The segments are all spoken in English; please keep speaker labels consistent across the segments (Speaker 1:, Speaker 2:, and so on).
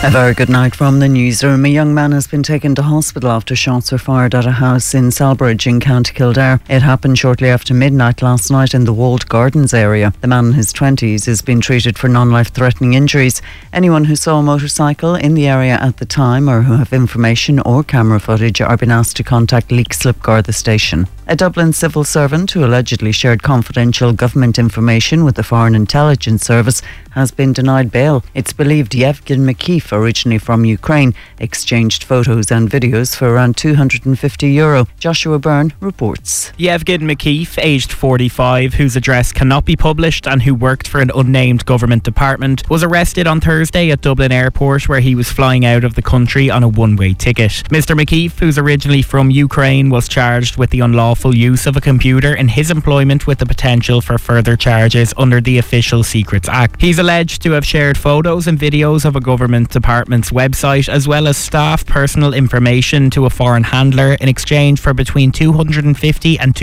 Speaker 1: A very good night from the newsroom. A young man has been taken to hospital after shots were fired at a house in Salbridge in County Kildare. It happened shortly after midnight last night in the Walled Gardens area. The man in his 20s has been treated for non-life-threatening injuries. Anyone who saw a motorcycle in the area at the time or who have information or camera footage are being asked to contact Leixlip Garda station. A Dublin civil servant who allegedly shared confidential government information with the Foreign Intelligence Service has been denied bail. It's believed Yevgen Mikheev, originally from Ukraine, exchanged photos and videos for around €250. Joshua Byrne reports.
Speaker 2: Yevgen Mikheev, aged 45, whose address cannot be published and who worked for an unnamed government department, was arrested on Thursday at Dublin Airport, where he was flying out of the country on a one-way ticket. Mr Mikheev, who's originally from Ukraine, was charged with the unlawful use of a computer in his employment, with the potential for further charges under the Official Secrets Act. He's alleged to have shared photos and videos of a government department's website as well as staff personal information to a foreign handler in exchange for between €250 and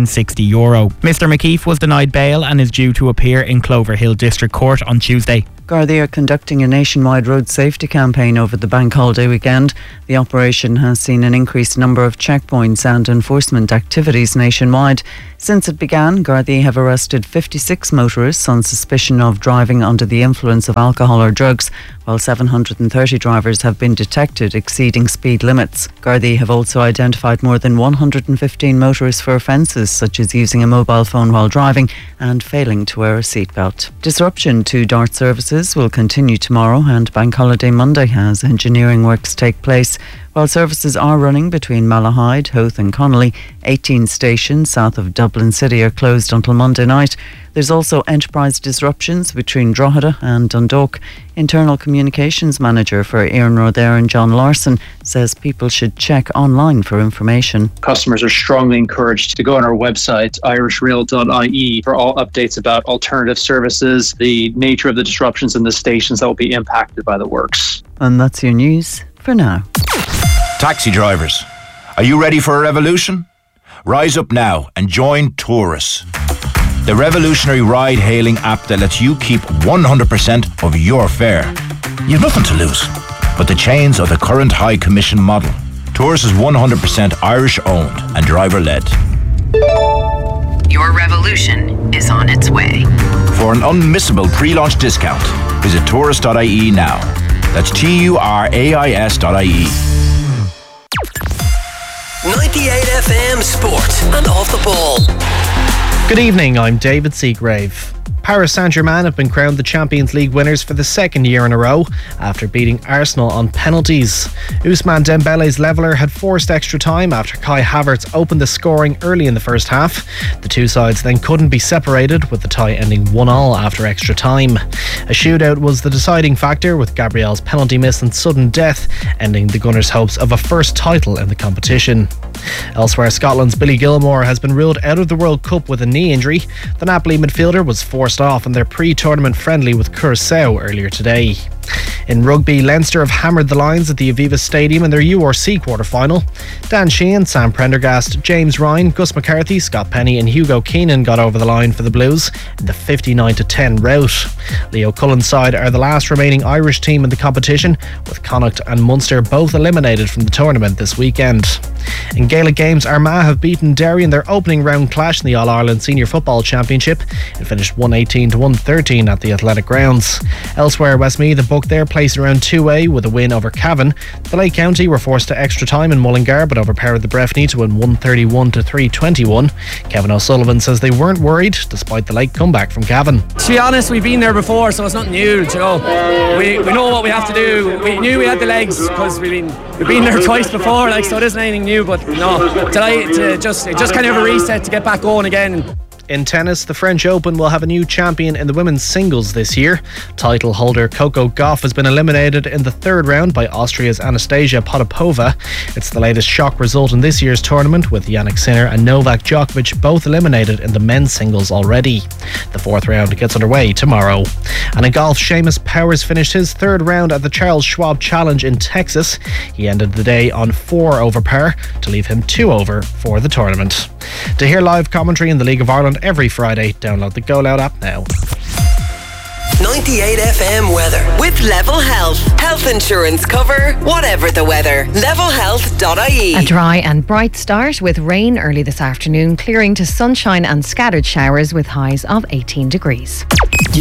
Speaker 2: €260. Mr Mikheev was denied bail and is due to appear in Cloverhill District Court on Tuesday.
Speaker 1: Gardaí are conducting a nationwide road safety campaign over the bank holiday weekend. The operation has seen an increased number of checkpoints and enforcement activities nationwide. Since it began, Gardaí have arrested 56 motorists on suspicion of driving under the influence of alcohol or drugs, while 730 drivers have been detected exceeding speed limits. Gardaí have also identified more than 115 motorists for offences such as using a mobile phone while driving and failing to wear a seatbelt. Disruption to DART services will continue tomorrow and Bank Holiday Monday as engineering works take place. While services are running between Malahide, Howth and Connolly, 18 stations south of Dublin City are closed until Monday night. There's also enterprise disruptions between Drogheda and Dundalk. Internal Communications Manager for Iarnród Éireann, John Larson, says people should check online for information.
Speaker 3: Customers are strongly encouraged to go on our website, irishrail.ie, for all updates about alternative services, the nature of the disruptions in the stations that will be impacted by the works.
Speaker 1: And that's your news for now.
Speaker 4: Taxi drivers, are you ready for a revolution? Rise up now and join Taurus, the revolutionary ride-hailing app that lets you keep 100% of your fare. You've nothing to lose but the chains of the current high commission model. Taurus is 100% Irish-owned and driver-led.
Speaker 5: Your revolution is on its way.
Speaker 4: For an unmissable pre-launch discount, visit taurus.ie now. That's TURAIS.ie.
Speaker 6: 98 FM Sport and Off the Ball.
Speaker 7: Good evening, I'm David Seagrave. Paris Saint-Germain have been crowned the Champions League winners for the second year in a row after beating Arsenal on penalties. Ousmane Dembele's leveller had forced extra time after Kai Havertz opened the scoring early in the first half. The two sides then couldn't be separated, with the tie ending 1-1 after extra time. A shootout was the deciding factor, with Gabriel's penalty miss and sudden death ending the Gunners' hopes of a first title in the competition. Elsewhere, Scotland's Billy Gilmour has been ruled out of the World Cup with a knee injury. The Napoli midfielder was forced off in their pre-tournament friendly with Curaçao earlier today. In rugby, Leinster have hammered the Lions at the Aviva Stadium in their URC quarter-final. Dan Sheehan, Sam Prendergast, James Ryan, Gus McCarthy, Scott Penny and Hugo Keenan got over the line for the Blues in the 59-10 rout. Leo Cullen's side are the last remaining Irish team in the competition, with Connacht and Munster both eliminated from the tournament this weekend. In Gaelic games, Armagh have beaten Derry in their opening round clash in the All-Ireland Senior Football Championship. It finished 118-113 at the Athletic Grounds. Elsewhere, Westmeath have booked their place in round 2A with a win over Cavan. The Lake County were forced to extra time in Mullingar but overpowered the Breffni to win 131-321. Kevin O'Sullivan says they weren't worried despite the late comeback from Cavan.
Speaker 8: To be honest, we've been there before, so it's nothing new. You know, we know what we have to do. We knew we had the legs because we've been there twice before, so it isn't anything new. But no, tonight it just kind of a reset to get back going again.
Speaker 7: In tennis, the French Open will have a new champion in the women's singles this year. Title holder Coco Gauff has been eliminated in the third round by Austria's Anastasia Potapova. It's the latest shock result in this year's tournament, with Jannik Sinner and Novak Djokovic both eliminated in the men's singles already. The fourth round gets underway tomorrow. And in golf, Seamus Powers finished his third round at the Charles Schwab Challenge in Texas. He ended the day on 4 over par to leave him 2 over for the tournament. To hear live commentary in the League of Ireland every Friday, download the Go Loud app now.
Speaker 6: 98 FM weather.
Speaker 5: With Level Health. Health insurance cover, whatever the weather. Levelhealth.ie.
Speaker 9: A dry and bright start with rain early this afternoon, clearing to sunshine and scattered showers with highs of 18 degrees.